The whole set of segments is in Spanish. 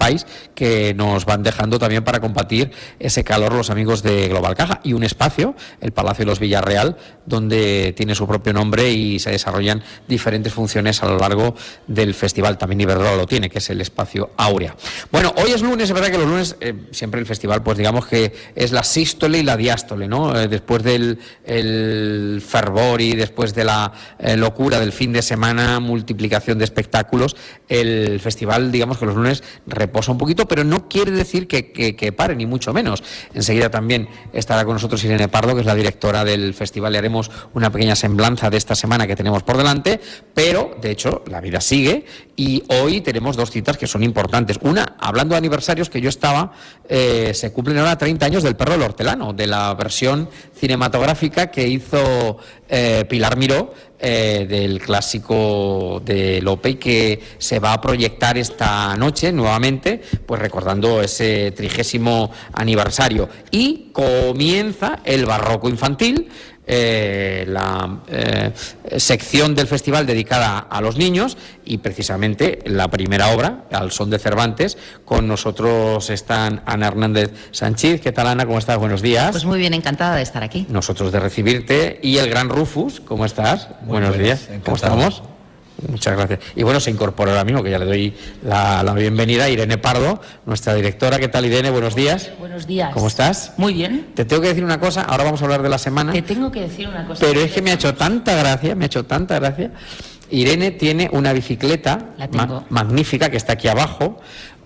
Supplies, que nos van dejando también para combatir ese calor los amigos de Global Caja, y un espacio, el Palacio de los Villarreal, donde tiene su propio nombre y se desarrollan diferentes funciones a lo largo del festival. También Iberdrola lo tiene, que es el espacio Áurea. Bueno, hoy es lunes, es verdad que los lunes siempre el festival, pues digamos que es la sístole y la diástole, ¿no? Después del el fervor y después de la locura del fin de semana, multiplicación de espectáculos, el festival, digamos que los lunes reposa un poquito, pero no quiere decir que pare, ni mucho menos. Enseguida también estará con nosotros Irene Pardo, que es la directora del festival, y haremos una pequeña semblanza de esta semana que tenemos por delante, pero de hecho la vida sigue y hoy tenemos dos citas que son importantes. Una, hablando de aniversarios, que yo estaba, se cumplen ahora 30 años del Perro del Hortelano, de la versión cinematográfica que hizo Pilar Miró, del clásico de Lope, y que se va a proyectar esta noche nuevamente, pues recordando ese 30º aniversario. Y comienza el Barroco Infantil, la sección del festival dedicada a los niños, y precisamente la primera obra, Al son de Cervantes. Con nosotros están Ana Hernández Sánchez. ¿Qué tal, Ana? ¿Cómo estás? Buenos días. Pues muy bien, encantada de estar aquí. Nosotros de recibirte. Y el gran Rufus, ¿cómo estás? Buenos días. ¿Cómo estamos? Muchas gracias. Y bueno, se incorpora ahora mismo, que ya le doy la bienvenida, a Irene Pardo, nuestra directora. ¿Qué tal, Irene? Buenos días. Buenos días. ¿Cómo estás? Muy bien. Te tengo que decir una cosa, ahora vamos a hablar de la semana. Te tengo que decir una cosa. Pero es que me ha hecho tanta gracia. Irene tiene una bicicleta magnífica que está aquí abajo.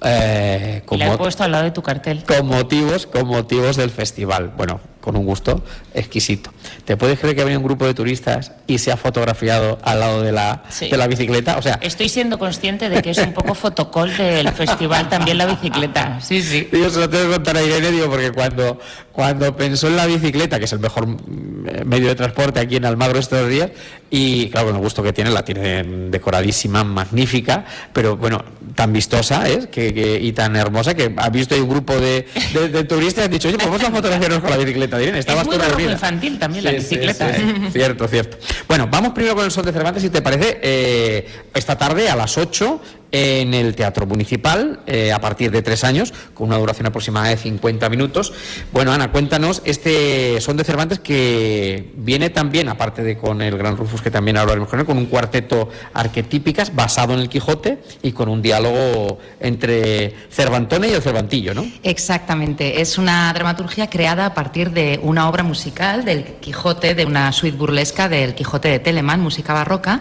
Y la he puesto al lado de tu cartel. Con motivos del festival. Bueno, con un gusto exquisito. ¿Te puedes creer que ha venido un grupo de turistas y se ha fotografiado al lado de la bicicleta? O sea, estoy siendo consciente de que es un poco fotocall del festival también la bicicleta. Sí. Yo se lo tengo que contar a Irene, porque cuando pensó en la bicicleta, que es el mejor medio de transporte aquí en Almagro estos días, y claro, con el gusto que tiene, la tiene decoradísima, magnífica, pero bueno, tan vistosa es y tan hermosa, que ha visto ahí un grupo de turistas y han dicho, oye, pues vamos a fotografiarnos con la bicicleta. Irene, estabas muy barroco infantil también, la bicicleta. Sí. Cierto. Bueno, vamos primero con el Son de Cervantes, si te parece, esta tarde a las 8 en el Teatro Municipal, a partir de 3 años, con una duración aproximada de 50 minutos. Bueno, Ana, cuéntanos este Son de Cervantes, que viene también, aparte de con el gran Rufus, que también hablaremos con él, con un cuarteto arquetípicas basado en el Quijote y con un diálogo entre Cervantone y el Cervantillo, ¿no? Exactamente, es una dramaturgia creada a partir de una obra musical del Quijote, de una suite burlesca del Quijote de Telemann, música barroca.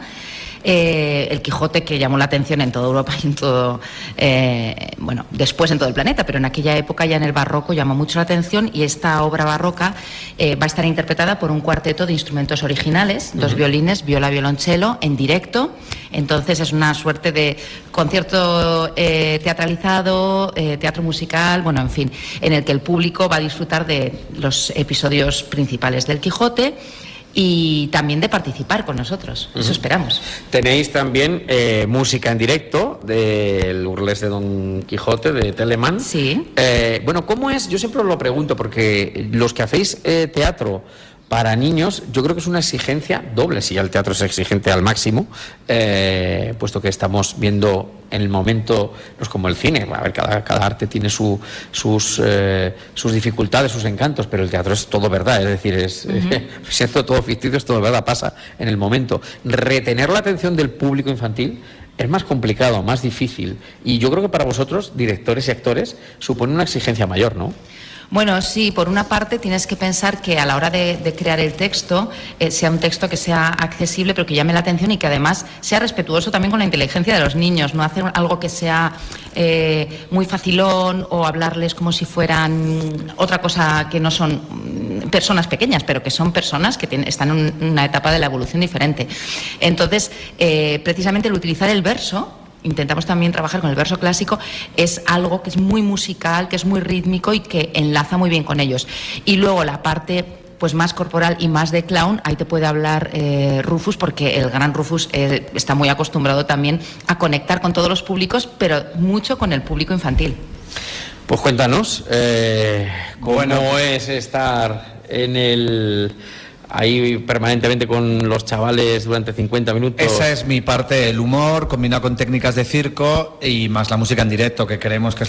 El Quijote, que llamó la atención en toda Europa y en todo, después en todo el planeta, pero en aquella época, ya en el barroco, llamó mucho la atención, y esta obra barroca va a estar interpretada por un cuarteto de instrumentos originales, 2 violines, viola, violonchelo, en directo. Entonces es una suerte de concierto teatralizado, teatro musical, en fin, en el que el público va a disfrutar de los episodios principales del Quijote y también de participar con nosotros. Eso esperamos. Tenéis también música en directo del burlesque de Don Quijote de Telemann. Sí. ¿Cómo es? Yo siempre os lo pregunto, porque los que hacéis teatro para niños, yo creo que es una exigencia doble, si ya el teatro es exigente al máximo, puesto que estamos viendo en el momento, no es como el cine, a ver, cada arte tiene sus dificultades, sus encantos, pero el teatro es todo verdad, es decir, siendo todo ficticio, es todo verdad, pasa en el momento. Retener la atención del público infantil es más complicado, más difícil, y yo creo que para vosotros, directores y actores, supone una exigencia mayor, ¿no? Bueno, sí, por una parte tienes que pensar que a la hora de crear el texto, sea un texto que sea accesible, pero que llame la atención y que además sea respetuoso también con la inteligencia de los niños, no hacer algo que sea muy facilón o hablarles como si fueran otra cosa, que no son personas pequeñas, pero que son personas que están en una etapa de la evolución diferente. Entonces, precisamente el utilizar el verso, intentamos también trabajar con el verso clásico, es algo que es muy musical, que es muy rítmico y que enlaza muy bien con ellos. Y luego la parte pues más corporal y más de clown, ahí te puede hablar Rufus, porque el gran Rufus está muy acostumbrado también a conectar con todos los públicos, pero mucho con el público infantil. Pues cuéntanos, ¿cómo es estar ahí permanentemente con los chavales durante 50 minutos? Esa es mi parte, el humor combinado con técnicas de circo y más la música en directo, que creemos que es